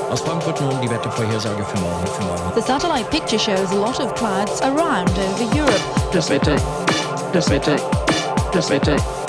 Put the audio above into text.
Aus Frankfurt nun die Wettervorhersage für morgen. The satellite picture shows a lot of clouds around over Europe. Das Wetter.